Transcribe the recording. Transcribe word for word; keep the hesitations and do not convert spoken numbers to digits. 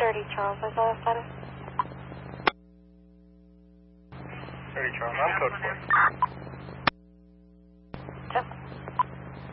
thirty, Charles. I thought I said it. thirty, Charles. I'm code four.